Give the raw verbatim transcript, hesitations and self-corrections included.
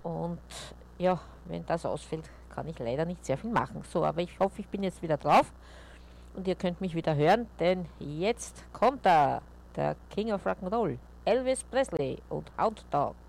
Und ja, wenn das ausfällt, kann ich leider nicht sehr viel machen. So, aber ich hoffe, ich bin jetzt wieder drauf und ihr könnt mich wieder hören, denn jetzt kommt er, der King of Rock'n'Roll, Elvis Presley und Hound Dog.